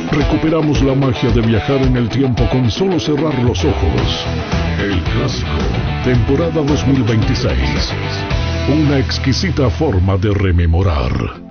Recuperamos la magia de viajar en el tiempo con solo cerrar los ojos. El Clásico, temporada 2026. Una exquisita forma de rememorar.